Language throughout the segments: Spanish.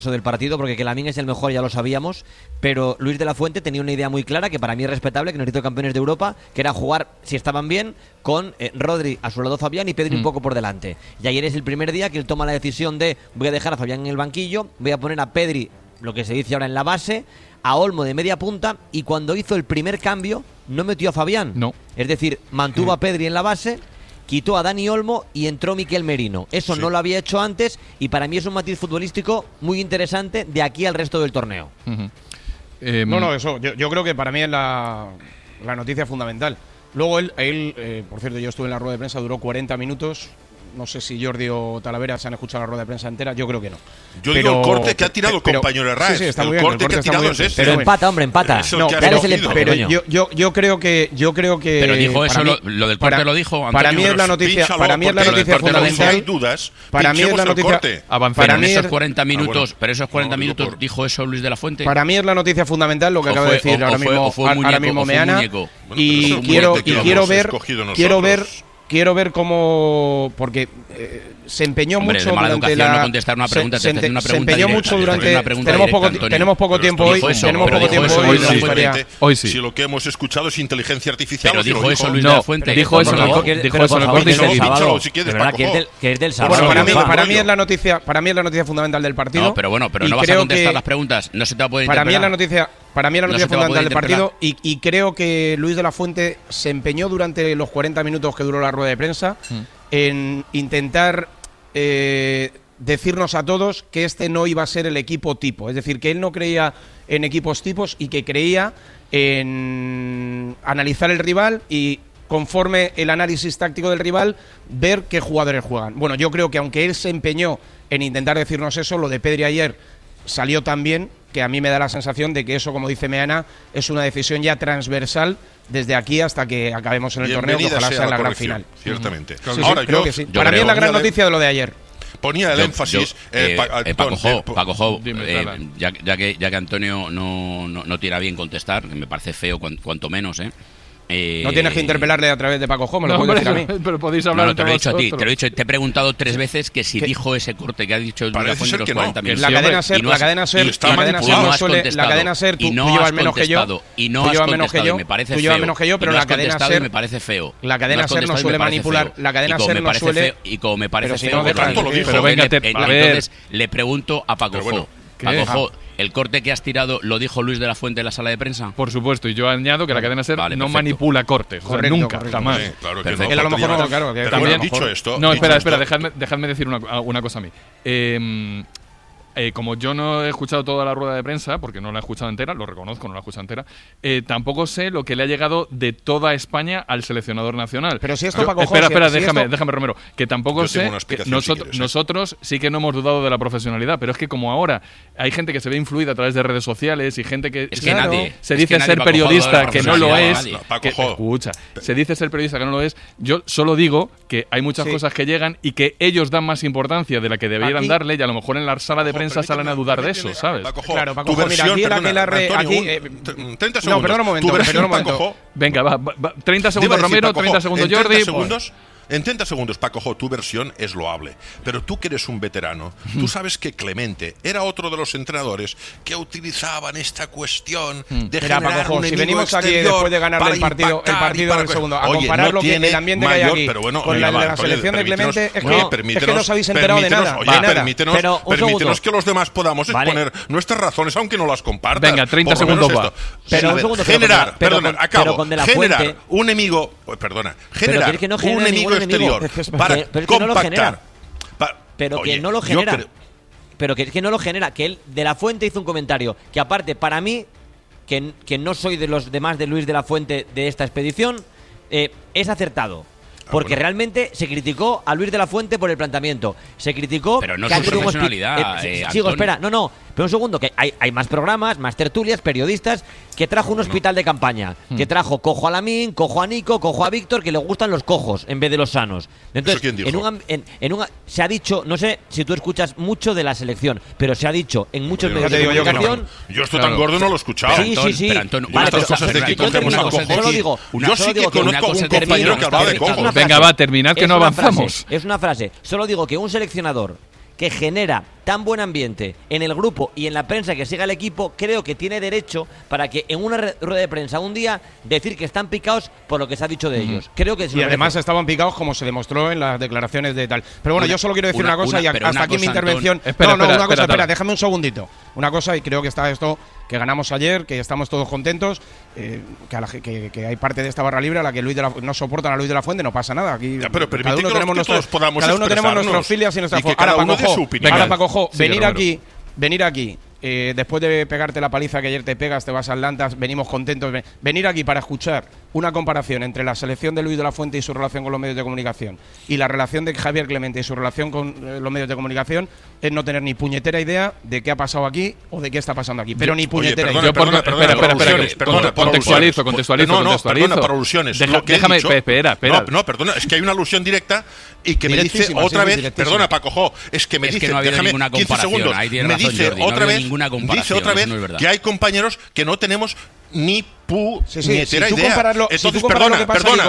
del partido, porque que Lamine es el mejor ya lo sabíamos, pero Luis de la Fuente tenía una idea muy clara que para mí es respetable, que nos hizo campeones de Europa, que era jugar, si estaban bien, con Rodri a su lado Fabián y Pedri un poco por delante. Y ayer es el primer día que él toma la decisión de voy a dejar a Fabián en el banquillo, voy a poner a Pedri, lo que se dice ahora en la base, a Olmo de media punta, y cuando hizo el primer cambio no metió a Fabián. No. Es decir, mantuvo a Pedri en la base, quitó a Dani Olmo y entró Miquel Merino. Eso no lo había hecho antes y para mí es un matiz futbolístico muy interesante de aquí al resto del torneo. Eso yo creo que para mí es la noticia fundamental. Luego él por cierto, yo estuve en la rueda de prensa, duró 40 minutos. No sé si Jordi o Talavera se han escuchado la rueda de prensa entera, yo creo que no. Yo digo el corte que ha tirado el compañero Herrás. Sí, está muy el bien, corte que ha tirado es ese. Pero empata, hombre, empata. No, pero yo creo que pero dijo eso, lo del corte lo dijo Antonio. Para mí es la noticia, fundamental. Si hay dudas, para mí es la noticia. Para mí esos 40 minutos, pero esos 40 minutos dijo eso Luis de la Fuente. Para mí es la noticia fundamental lo que acaba de decir ahora mismo Meana, y quiero ver cómo, porque se empeñó mucho durante la no contestar una pregunta, se empeñó mucho durante tenemos poco tiempo hoy, hoy sí. Si lo que hemos escuchado es inteligencia artificial, pero dijo eso Luis de la Fuente. Dijo eso en el corte que es del sábado. Para mí es la noticia fundamental del partido. No, pero no vas a contestar las preguntas, no se te va a poder interpelar. Para mí es la noticia fundamental del partido y creo que Luis de la Fuente se empeñó durante los 40 minutos que duró la rueda de prensa en intentar decirnos a todos que este no iba a ser el equipo tipo. Es decir, que él no creía en equipos tipos y que creía en analizar el rival y, conforme el análisis táctico del rival, ver qué jugadores juegan. Bueno, yo creo que aunque él se empeñó en intentar decirnos eso, lo de Pedri ayer salió tan bien que a mí me da la sensación de que eso, como dice Meana, es una decisión ya transversal desde aquí hasta que acabemos en el torneo, que ojalá sea la gran final. Ciertamente. Ahora, creo que sí. Para mí es la gran noticia de lo de ayer. Ponía el énfasis. Paco, ya que Antonio no tira bien contestar, que me parece feo cuanto menos, no tienes que interpelarle a través de Paco Jo, me lo puedes decir a mí. Pero podéis hablar te lo he dicho a ti, te he preguntado 3 veces que si dijo ese corte que ha dicho el Parece ser que no. La cadena SER, tú llevas menos que yo. Y no has contestado, me parece feo. Tú llevas menos que yo, pero la cadena SER me parece feo. La cadena SER no suele manipular. La cadena SER no suele. Y como me parece feo, entonces le pregunto a Paco Jo. Paco Jo, ¿el corte que has tirado lo dijo Luis de la Fuente en la sala de prensa? Por supuesto, y yo añado que la cadena SER no manipula cortes, nunca, jamás. Claro que no. Él a lo mejor no, claro. También dicho esto. No, espera, dejadme decir una cosa a mí. Como yo no he escuchado toda la rueda de prensa, porque no la he escuchado entera, lo reconozco, no la he escuchado entera, tampoco sé lo que le ha llegado de toda España al seleccionador nacional. Pero si esto, Paco, espera, déjame, Romero, que tampoco sé, que nosotros sí que no hemos dudado de la profesionalidad, pero es que como ahora hay gente que se ve influida a través de redes sociales y gente que, se dice ser periodista que no lo es, se dice ser periodista que no lo es, yo solo digo que hay muchas cosas que llegan y que ellos dan más importancia de la que deberían darle, y a lo mejor en la sala de prensa salen a dudar de eso, ¿sabes? Claro, Paco, mira, aquí la 30 segundos. No, perdón un momento. Venga, va, 30 segundos Romero, 30 segundos Jordi. 30 segundos. En 30 segundos, Paco Jo, tu versión es loable. Pero tú que eres un veterano, tú sabes que Clemente era otro de los entrenadores que utilizaban esta cuestión de generar Paco Jo, un si venimos aquí después de ganar el partido del segundo, a comparar lo que el ambiente que hay aquí con la selección de Clemente, es que no os habéis enterado de nada. Permítenos que los demás podamos exponer nuestras razones, aunque no las compartan. Venga, 30 segundos va. Pero un segundo, generar un enemigo, generar un enemigo exterior para compactar. Pero que no lo genera. Pero que es que no lo genera. Que él, de la Fuente, hizo un comentario que, aparte, para mí, que no soy de los demás de Luis de la Fuente de esta expedición, es acertado. Porque realmente se criticó a Luis de la Fuente por el planteamiento. Se criticó... Pero no su profesionalidad, Sigo, espera. No. Pero un segundo, que hay más programas, más tertulias, periodistas, que trajo un hospital de campaña. Que trajo cojo a Lamine, cojo a Nico, cojo a Víctor, que le gustan los cojos en vez de los sanos. Entonces, ¿quién dijo? se ha dicho, no sé si tú escuchas mucho de la selección, pero se ha dicho en muchos medios de comunicación... Yo estoy tan gordo no lo he escuchado. Sí. Pero Antonio, cosas de que cogemos a cojos. Yo sí que conozco a un compañero que hablaba de cojos. Venga, va, terminad que no avanzamos. Es una frase. Solo digo que un seleccionador que genera tan buen ambiente en el grupo y en la prensa que siga el equipo, creo que tiene derecho para que en una rueda de prensa un día decir que están picados por lo que se ha dicho de ellos. Creo que y además estaban picados como se demostró en las declaraciones de tal. Pero bueno, yo solo quiero decir una cosa y hasta aquí mi intervención. Espera, déjame un segundito. Una cosa, y creo que está esto que ganamos ayer, que estamos todos contentos, que hay parte de esta barra libre a la que no soportan a Luis de la Fuente, no pasa nada. Aquí pero cada uno tenemos nuestros filias y nuestras formas. Ahora, Paco, venir aquí. Después de pegarte la paliza que ayer te pegas, te vas a Atlantas, venimos contentos. Venir aquí para escuchar una comparación entre la selección de Luis de la Fuente y su relación con los medios de comunicación y la relación de Javier Clemente y su relación con los medios de comunicación es no tener ni puñetera idea de qué ha pasado aquí o de qué está pasando aquí. Pero ni puñetera idea. Perdona, contextualizo. Perdona, por alusiones. Déjame, espera. No, perdona, es que hay una alusión directa y que me dice otra vez, perdona, Paco, es que me dice, no déjame 15 segundos, me dice otra vez que hay compañeros que no tenemos ni puñetera idea. Entonces, perdona,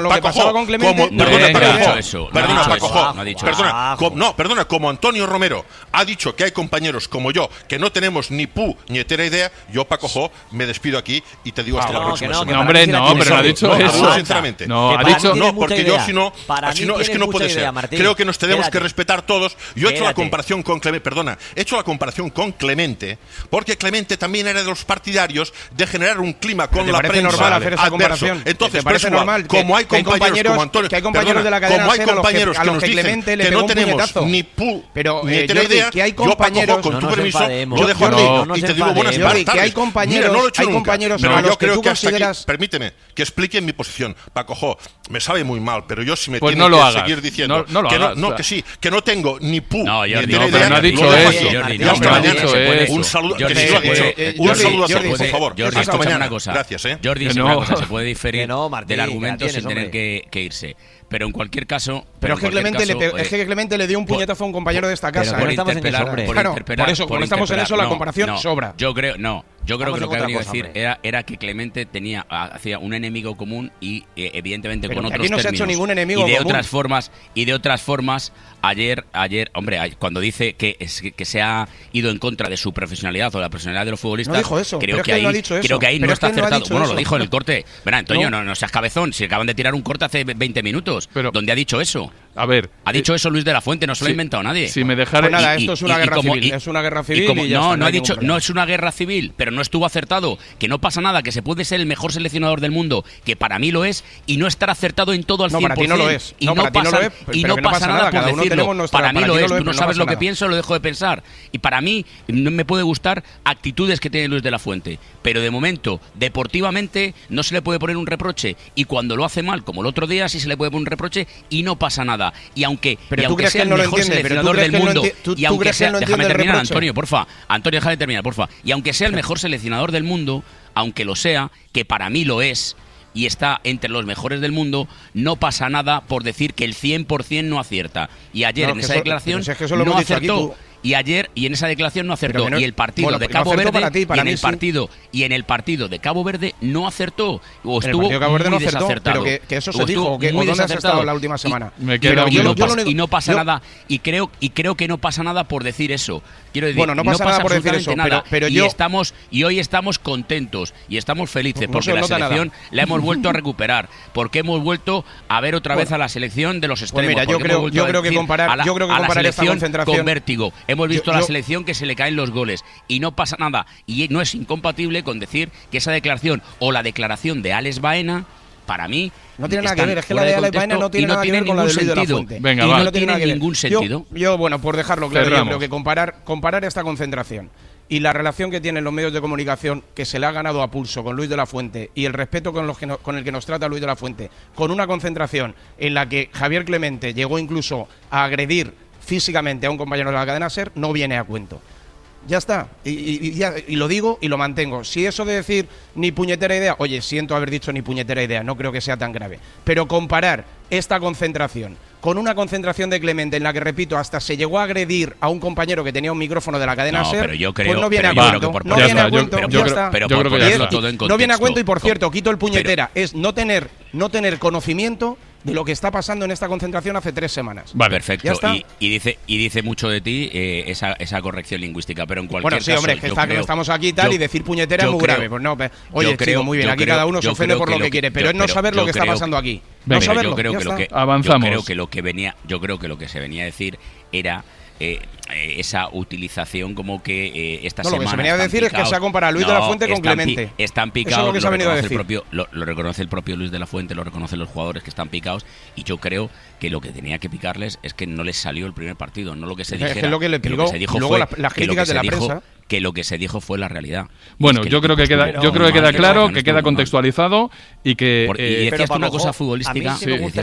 como Antonio Romero ha dicho que hay compañeros como yo que no tenemos ni puñetera idea, yo, Paco, me despido aquí y te digo hasta la próxima semana. Hombre, no, pero no ha dicho eso. Sinceramente. No, ha dicho no, porque yo si no, es que no puede ser. Creo que nos tenemos que respetar todos. Yo he hecho la comparación con Clemente, porque Clemente también era de los partidarios de generar un clima con la prensa normal hacer esa comparación. Entonces, parece normal como hay compañeros como Antonio, que hay compañeros de la cadena como hay compañeros a los que Clemente le pegó un puñetazo. Ni idea, que hay compañeros, yo, Paco, con tu permiso, yo dejo aquí y te digo buenas tardes. Que hay compañeros a los que tú consideras. Permíteme que explique mi posición. Paco, me sabe muy mal, pero yo si me pues tiene no que seguir diciendo que sí, que no tengo ni idea. No ha dicho eso. Un saludo, un saludo a todos, por favor. Hasta mañana. Gracias, Jordi, se puede diferir del argumento sin tener que irse. Pero en cualquier caso. Pero es que Clemente le dio un puñetazo a un compañero de esta casa. Por eso, cuando estamos en eso, la comparación sobra. Yo creo que lo que ha venido a decir era que Clemente hacía un enemigo común y evidentemente con otros términos. Aquí no se ha hecho ningún enemigo común. Y de otras formas, ayer, hombre, cuando dice que se ha ido en contra de su profesionalidad o de la profesionalidad de los futbolistas, no dijo eso, creo que ahí no está acertado. Bueno, lo dijo en el corte. Verá, Antonio, no seas cabezón, si acaban de tirar un corte hace 20 minutos. ¿Dónde ha dicho eso? A ver. Ha dicho eso Luis de la Fuente, no se lo ha inventado nadie. Si me dejara. Pues nada, esto es una guerra civil. Es una guerra civil. No ha dicho, no es una guerra civil, pero no estuvo acertado. Que no pasa nada, que se puede ser el mejor seleccionador del mundo, que para mí lo es, y no estar acertado en todo al 100%. No, para ti no lo es. Y no pasa nada por decirlo. Para mí lo es. Tú no sabes lo que pienso, lo dejo de pensar. Y para mí no me puede gustar actitudes que tiene Luis de la Fuente. Pero de momento, deportivamente, no se le puede poner un reproche. Y cuando lo hace mal, como el otro día, sí se le puede poner un reproche y no pasa nada. Y aunque sea el mejor seleccionador del mundo, y aunque sea, déjame terminar, Antonio, porfa. Antonio, déjame terminar, porfa. Y aunque sea el mejor seleccionador del mundo, aunque lo sea, que para mí lo es, y está entre los mejores del mundo, no pasa nada por decir que el 100% no acierta. Y ayer en esa declaración no acertó. Y ayer y en esa declaración no acertó. Y el partido de Cabo Verde y en el partido de Cabo Verde no acertó. O estuvo muy desacertado. Pero que eso se dijo. ¿Dónde has estado la última semana? Y no pasa nada. Y creo que no pasa nada por decir eso. Quiero decir, no pasa nada por decir eso. Pero y hoy estamos contentos y estamos felices porque la selección la hemos vuelto a recuperar. Porque hemos vuelto a ver otra vez a la selección de los extremos. Mira, yo creo que comparar esta concentración con vértigo. Hemos visto a la selección que se le caen los goles y no pasa nada. Y no es incompatible con decir que esa declaración o la declaración de Alex Baena, para mí, no tiene nada que ver. Es que la de Alex Baena no tiene nada que ver con la de Luis de la Fuente. Venga, va. No tiene ningún sentido. Bueno, por dejarlo claro, yo creo que comparar esta concentración y la relación que tienen los medios de comunicación, que se le ha ganado a pulso con Luis de la Fuente, y el respeto con el que nos trata Luis de la Fuente, con una concentración en la que Javier Clemente llegó incluso a agredir físicamente a un compañero de la cadena SER, no viene a cuento. Ya está. Y lo digo y lo mantengo. Si eso de decir ni puñetera idea, oye, siento haber dicho ni puñetera idea, no creo que sea tan grave. Pero comparar esta concentración con una concentración de Clemente en la que, repito, hasta se llegó a agredir a un compañero que tenía un micrófono de la cadena SER, pues no viene a cuento. No viene a cuento, ya está. No viene a cuento y, por cierto, quito el puñetera. Es no tener conocimiento de lo que está pasando en esta concentración hace 3 semanas. Vale, perfecto. Y dice mucho de ti esa corrección lingüística, pero en cualquier caso... Bueno, sí, hombre, que estamos aquí y tal, y decir puñetera es muy grave. Pues no, oye, chico, muy bien, aquí cada uno se ofende por lo que quiere, pero es no saber lo que está pasando aquí. No saberlo, avanzamos. Yo creo que lo que se venía a decir era... esa utilización como que esta semana... Lo que se venía a decir es que se ha comparado a Luis de la Fuente con Clemente. Están picados, eso es lo que se ha venido a decir. Lo reconoce el propio Luis de la Fuente, lo reconocen los jugadores que están picados, y yo creo que lo que tenía que picarles es que no les salió el primer partido, no lo que se dijera. Es que lo que le picó, luego las críticas de la prensa... Que lo que se dijo fue la realidad. Bueno, yo creo que queda claro, que queda contextualizado y que... y decías una cosa futbolística.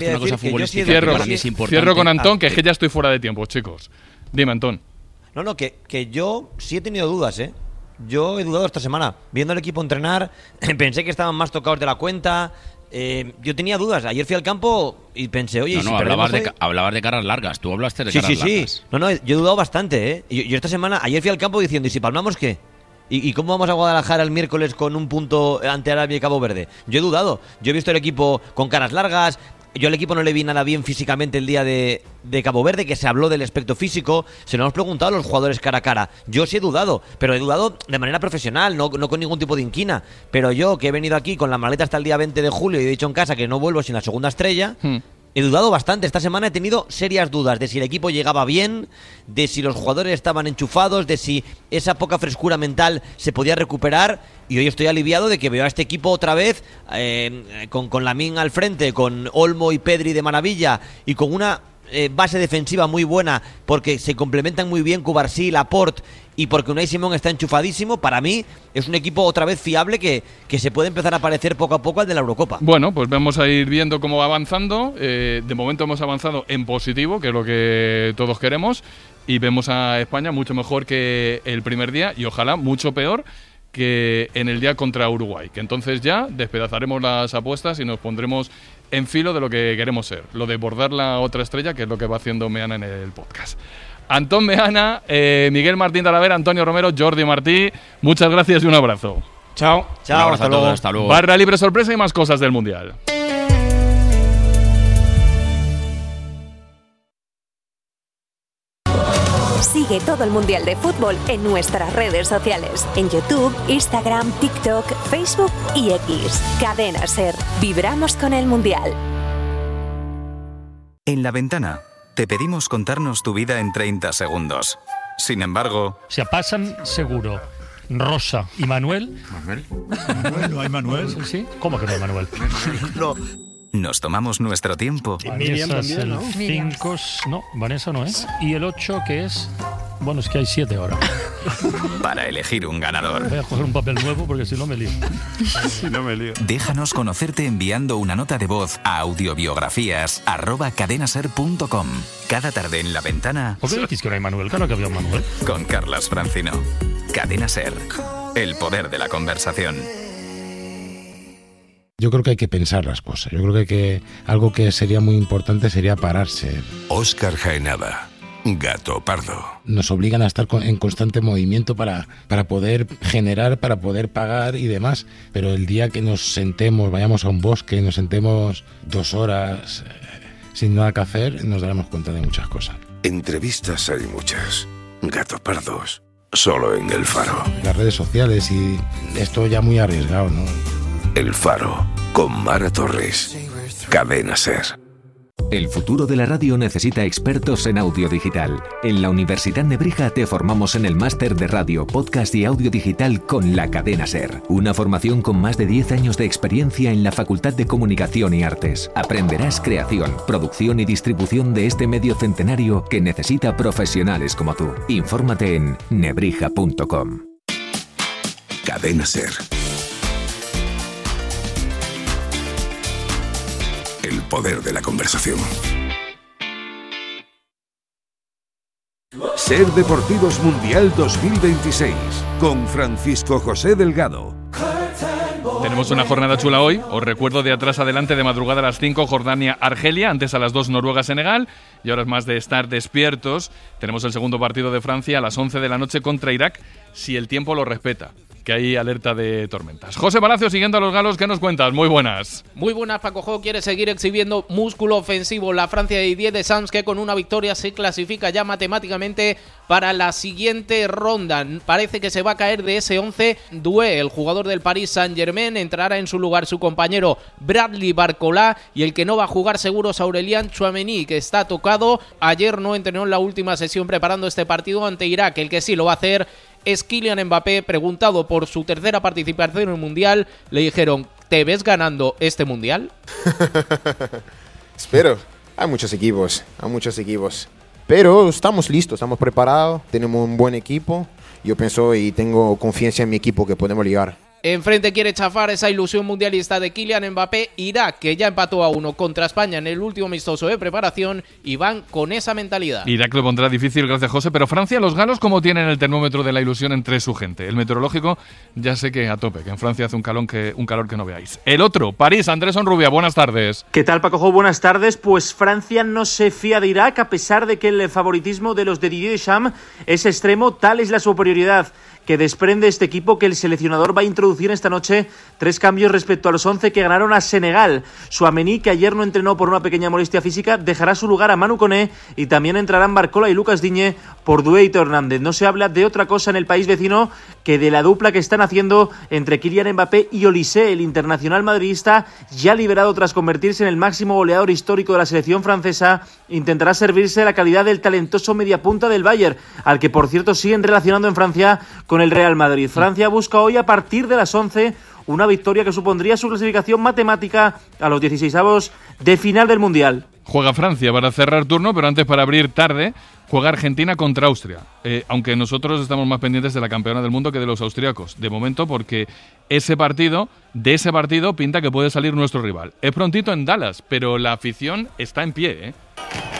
Cierro con Antón, que es que ya estoy fuera de tiempo, chicos. Dime, Antón. No, que yo sí he tenido dudas, ¿eh? Yo he dudado esta semana. Viendo al equipo entrenar, pensé que estaban más tocados de la cuenta. Yo tenía dudas. Ayer fui al campo y pensé, oye, hablabas de caras largas. Tú hablaste de caras largas. Sí. No, yo he dudado bastante, ¿eh? Yo esta semana, ayer fui al campo diciendo, ¿y si palmamos qué? ¿Y cómo vamos a Guadalajara el miércoles con un punto ante Arabia y Cabo Verde? Yo he dudado. Yo he visto el equipo con caras largas. Yo al equipo no le vi nada bien físicamente el día de Cabo Verde, que se habló del aspecto físico. Se lo hemos preguntado a los jugadores cara a cara. Yo sí he dudado, pero he dudado de manera profesional, no con ningún tipo de inquina. Pero yo, que he venido aquí con la maleta hasta el día 20 de julio y he dicho en casa que no vuelvo sin la segunda estrella... He dudado bastante. Esta semana he tenido serias dudas de si el equipo llegaba bien, de si los jugadores estaban enchufados, de si esa poca frescura mental se podía recuperar. Y hoy estoy aliviado de que veo a este equipo otra vez con Lamine al frente, con Olmo y Pedri de maravilla y con una base defensiva muy buena, porque se complementan muy bien Cubarsí, Laporte, y porque Unai Simón está enchufadísimo. Para mí es un equipo otra vez fiable que se puede empezar a parecer poco a poco al de la Eurocopa. Bueno, pues vamos a ir viendo cómo va avanzando. De momento hemos avanzado en positivo, que es lo que todos queremos, y vemos a España mucho mejor que el primer día y ojalá mucho peor que en el día contra Uruguay, que entonces ya despedazaremos las apuestas y nos pondremos en filo de lo que queremos ser, lo de bordar la otra estrella, que es lo que va haciendo Meana en el podcast. Antón Meana, Miguel Martín Talavera, Antonio Romero, Jordi Martí, muchas gracias y un abrazo. Chao, hasta luego. Barra libre sorpresa y más cosas del Mundial. Sigue todo el Mundial de Fútbol en nuestras redes sociales. En YouTube, Instagram, TikTok, Facebook y X. Cadena SER. Vibramos con el Mundial. En La Ventana te pedimos contarnos tu vida en 30 segundos. Sin embargo... Se pasan seguro Rosa y Manuel. ¿Manuel? ¿No hay Manuel? ¿Sí? ¿Cómo que no hay Manuel? No. Nos tomamos nuestro tiempo. Miriam también, ¿no? 5, no, Vanessa no es. Y el 8, que es... Bueno, es que hay 7 ahora. Para elegir un ganador. Voy a coger un papel nuevo porque si no me lío. Déjanos conocerte enviando una nota de voz a audiobiografías@cadenaser.com. Cada tarde en La Ventana... ¿Por qué decís que no hay Manuel? Claro que había un Manuel. Con Carlas Francino. Cadena SER. El poder de la conversación. Yo creo que hay que pensar las cosas. Yo creo que algo que sería muy importante sería pararse. Óscar Jaenada, Gato Pardo. Nos obligan a estar en constante movimiento para poder generar, para poder pagar y demás. Pero el día que nos sentemos, vayamos a un bosque, nos sentemos 2 horas sin nada que hacer, nos daremos cuenta de muchas cosas. Entrevistas hay muchas. Gato Pardos, solo en El Faro. Las redes sociales y esto ya muy arriesgado, ¿no? El Faro, con Mara Torres. Cadena SER. El futuro de la radio necesita expertos en audio digital. En la Universidad Nebrija te formamos en el máster de radio, podcast y audio digital con la Cadena SER. Una formación con más de 10 años de experiencia en la Facultad de Comunicación y Artes. Aprenderás creación, producción y distribución de este medio centenario que necesita profesionales como tú. Infórmate en nebrija.com. Cadena SER. El poder de la conversación. SER Deportivos Mundial 2026 con Francisco José Delgado. Tenemos una jornada chula hoy. Os recuerdo de atrás adelante, de madrugada a las 5, Jordania-Argelia, antes a las 2, Noruega-Senegal, y horas más de estar despiertos. Tenemos el segundo partido de Francia a las 11 de la noche contra Irak, si el tiempo lo respeta. que hay alerta de tormentas. José Palacio, siguiendo a los galos, ¿qué nos cuentas? Muy buenas. Muy buenas, Paco. Quiere seguir exhibiendo músculo ofensivo la Francia de Didier Deschamps, que con una victoria se clasifica ya matemáticamente para la siguiente ronda. Parece que se va a caer de ese 11. Doué, el jugador del Paris Saint-Germain, entrará en su lugar su compañero Bradley Barcola, y el que no va a jugar seguro es Aurélien Tchouaméni, que está tocado. Ayer no entrenó en la última sesión preparando este partido ante Irak. El que sí lo va a hacer es Kylian Mbappé. Preguntado por su tercera participación en el Mundial, le dijeron: ¿te ves ganando este Mundial? Espero. Hay muchos equipos. Pero estamos listos, estamos preparados, tenemos un buen equipo. Yo pienso y tengo confianza en mi equipo que podemos ligar. Enfrente quiere chafar esa ilusión mundialista de Kylian Mbappé. Irak, que ya empató a 1 contra España en el último amistoso de preparación, y van con esa mentalidad. Irak lo pondrá difícil, gracias José, pero Francia, los galos, ¿cómo tienen el termómetro de la ilusión entre su gente? El meteorológico ya sé que a tope, que en Francia hace un calor que no veáis. El otro, París, Andrés Onrubia, buenas tardes. ¿Qué tal, Paco? Buenas tardes. Pues Francia no se fía de Irak, a pesar de que el favoritismo de los de Didier Deschamps es extremo. Tal es la superioridad que desprende este equipo, que el seleccionador va a introducir esta noche 3 cambios respecto a los 11 que ganaron a Senegal. Tchouaméni, que ayer no entrenó por una pequeña molestia física, dejará su lugar a Manu Koné, y también entrarán Barcola y Lucas Digne por Doué y Théo Hernández. No se habla de otra cosa en el país vecino que de la dupla que están haciendo entre Kylian Mbappé y Olise. El internacional madridista, ya liberado tras convertirse en el máximo goleador histórico de la selección francesa, intentará servirse de la calidad del talentoso mediapunta del Bayern, al que por cierto siguen relacionando en Francia con el Real Madrid. Francia busca hoy, a partir de las 11, una victoria que supondría su clasificación matemática a los 16avos de final del Mundial. Juega Francia para cerrar turno, pero antes, para abrir tarde, juega Argentina contra Austria. Aunque nosotros estamos más pendientes de la campeona del mundo que de los austríacos, de momento, porque de ese partido pinta que puede salir nuestro rival. Es prontito en Dallas, pero la afición está en pie, ¿eh?